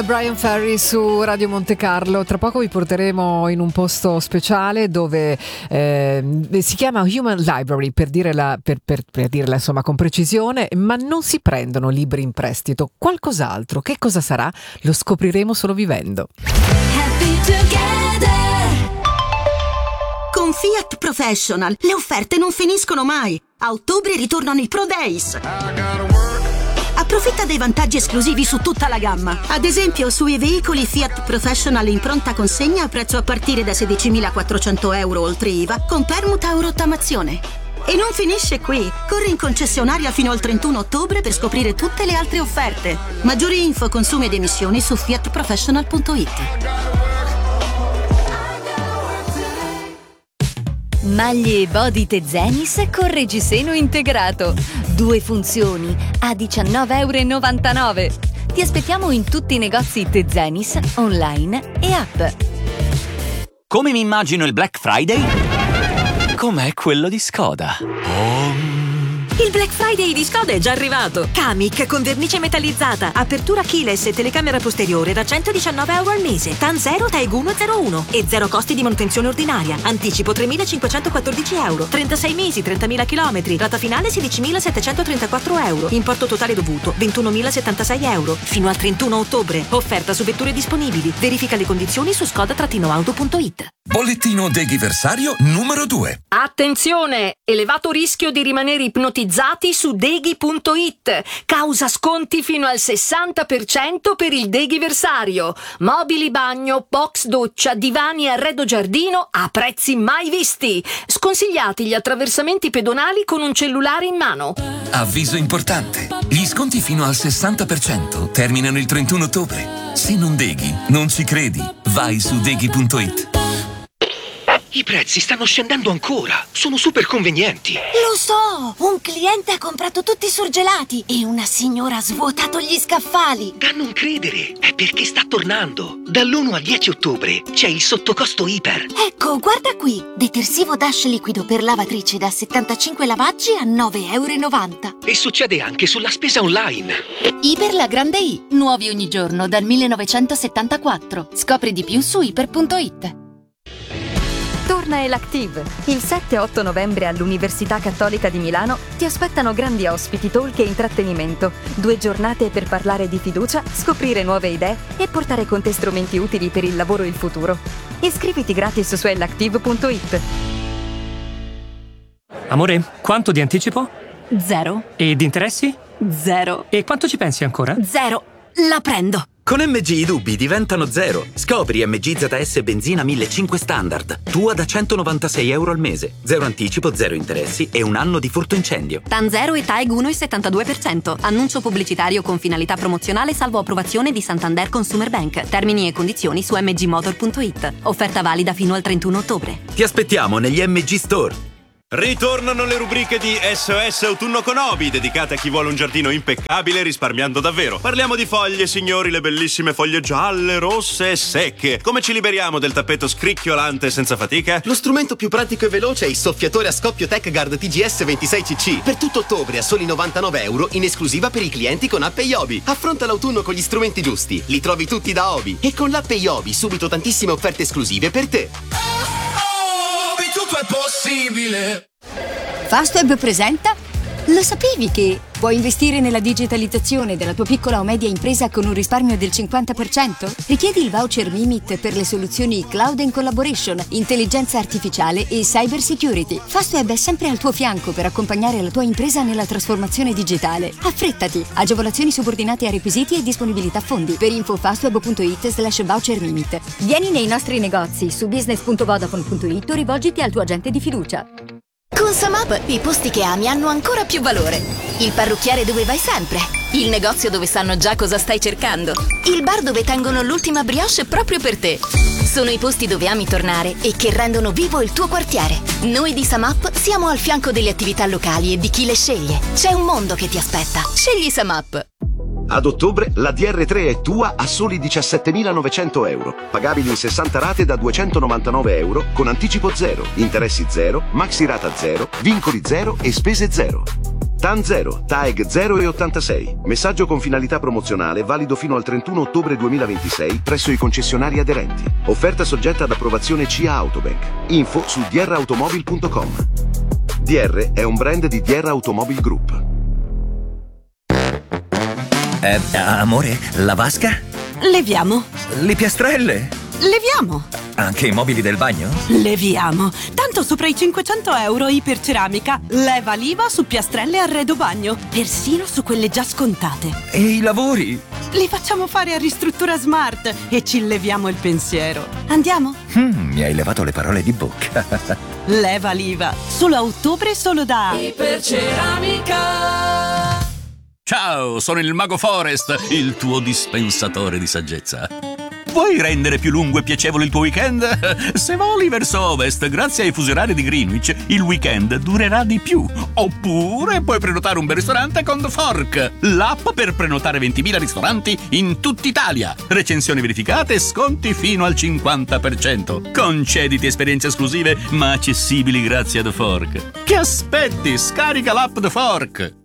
Brian Ferry su Radio Monte Carlo. Tra poco vi porteremo in un posto speciale dove si chiama Human Library, per dirla insomma con precisione, ma non si prendono libri in prestito, qualcos'altro. Che cosa sarà? Lo scopriremo solo vivendo. Happy together. Con Fiat Professional le offerte non finiscono mai. A ottobre ritornano i Pro Days. Approfitta dei vantaggi esclusivi su tutta la gamma. Ad esempio, sui veicoli Fiat Professional in pronta consegna a prezzo a partire da 16.400 euro oltre IVA, con permuta o rottamazione. E non finisce qui. Corri in concessionaria fino al 31 ottobre per scoprire tutte le altre offerte. Maggiori info, consumi ed emissioni su fiatprofessional.it. Maglie Body Tezenis con reggiseno integrato. 2 funzioni a €19,99. Ti aspettiamo in tutti i negozi Tezenis, online e app. Come mi immagino il Black Friday? Com'è quello di Skoda. Il Black Friday di Skoda è già arrivato. Kamiq con vernice metallizzata, apertura keyless e telecamera posteriore da €119 al mese. TAN 0, TAEG 101 e 0 costi di manutenzione ordinaria. Anticipo €3.514. 36 mesi, 30.000 km. Rata finale €16.734. Importo totale dovuto €21.076. Fino al 31 ottobre. Offerta su vetture disponibili. Verifica le condizioni su skoda-auto.it. Bollettino deghiversario numero 2. Attenzione! Elevato rischio di rimanere ipnotizzati su deghi.it. Causa sconti fino al 60% per il deghiversario. Mobili bagno, box doccia, divani e arredo giardino a prezzi mai visti. Sconsigliati gli attraversamenti pedonali con un cellulare in mano. Avviso importante. Gli sconti fino al 60% terminano il 31 ottobre. Se non deghi, non ci credi. Vai su deghi.it. I prezzi stanno scendendo ancora. Sono super convenienti. Lo so! Un cliente ha comprato tutti i surgelati e una signora ha svuotato gli scaffali. Da non credere, è perché sta tornando. Dall'1 al 10 ottobre c'è il sottocosto iper. Ecco, guarda qui. Detersivo Dash liquido per lavatrice da 75 lavaggi a €9,90. E succede anche sulla spesa online. Iper la grande I. Nuovi ogni giorno dal 1974. Scopri di più su iper.it. Torna Elactive. Il 7-8 novembre all'Università Cattolica di Milano ti aspettano grandi ospiti, talk e intrattenimento. 2 giornate per parlare di fiducia, scoprire nuove idee e portare con te strumenti utili per il lavoro e il futuro. Iscriviti gratis su elactive.it. Amore, quanto di anticipo? 0. E di interessi? 0. E quanto ci pensi ancora? 0. La prendo. Con MG i dubbi diventano 0. Scopri MG ZS benzina 1500 standard. Tua da €196 al mese. 0 anticipo, 0 interessi e 1 anno di furto incendio. TAN 0 e TAEG 1,72%. Annuncio pubblicitario con finalità promozionale salvo approvazione di Santander Consumer Bank. Termini e condizioni su mgmotor.it. Offerta valida fino al 31 ottobre. Ti aspettiamo negli MG Store. Ritornano le rubriche di SOS Autunno con Obi, dedicate a chi vuole un giardino impeccabile risparmiando davvero. Parliamo di foglie, signori, le bellissime foglie gialle, rosse e secche. Come ci liberiamo del tappeto scricchiolante senza fatica? Lo strumento più pratico e veloce è il soffiatore a scoppio TechGuard TGS 26cc. Per tutto ottobre a soli €99 in esclusiva per i clienti con app Yobi. Affronta l'autunno con gli strumenti giusti. Li trovi tutti da Obi. E con l'app Yobi subito tantissime offerte esclusive per te. Tutto è possibile. Fastweb presenta. Lo sapevi che puoi investire nella digitalizzazione della tua piccola o media impresa con un risparmio del 50%? Richiedi il voucher Mimit per le soluzioni Cloud and Collaboration, intelligenza artificiale e cyber security. Fastweb è sempre al tuo fianco per accompagnare la tua impresa nella trasformazione digitale. Affrettati! Agevolazioni subordinate a requisiti e disponibilità fondi. Per info fastweb.it/voucher Mimit. Vieni nei nostri negozi su business.vodafone.it o rivolgiti al tuo agente di fiducia. Con SumUp i posti che ami hanno ancora più valore. Il parrucchiere dove vai sempre. Il negozio dove sanno già cosa stai cercando. Il bar dove tengono l'ultima brioche proprio per te. Sono i posti dove ami tornare e che rendono vivo il tuo quartiere. Noi di SumUp siamo al fianco delle attività locali e di chi le sceglie. C'è un mondo che ti aspetta. Scegli SumUp. Ad ottobre la DR3 è tua a soli €17.900, pagabili in 60 rate da €299, con anticipo 0, interessi 0, maxi rata 0, vincoli 0 e spese 0. TAN 0, TAEG 0,86. Messaggio con finalità promozionale valido fino al 31 ottobre 2026 presso i concessionari aderenti. Offerta soggetta ad approvazione CIA Autobank. Info su drautomobil.com. DR è un brand di DR Automobile Group. Amore, la vasca? Leviamo. Le piastrelle? Leviamo. Anche i mobili del bagno? Leviamo. Tanto sopra i 500 euro Iperceramica. Leva l'IVA su piastrelle e arredo bagno. Persino su quelle già scontate. E i lavori? Li facciamo fare a Ristruttura Smart e ci leviamo il pensiero. Andiamo? Mi hai levato le parole di bocca. Leva l'IVA. Solo a ottobre, solo da Iperceramica. Ciao, sono il Mago Forest, il tuo dispensatore di saggezza. Vuoi rendere più lungo e piacevole il tuo weekend? Se voli verso ovest, grazie ai fusi orari di Greenwich, il weekend durerà di più. Oppure puoi prenotare un bel ristorante con The Fork, l'app per prenotare 20.000 ristoranti in tutta Italia. Recensioni verificate e sconti fino al 50%. Concediti esperienze esclusive ma accessibili grazie a The Fork. Che aspetti? Scarica l'app The Fork!